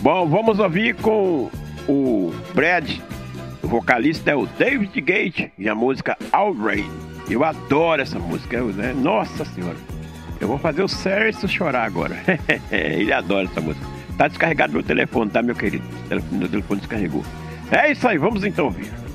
Bom, vamos ouvir com o Brad. O vocalista é o David Gate e a música All Rain. Eu adoro essa música, né? Nossa senhora. Eu vou fazer o Sérgio chorar agora. Ele adora essa música. Tá descarregado meu telefone, tá, meu querido? Meu telefone descarregou. É isso aí, vamos então ouvir.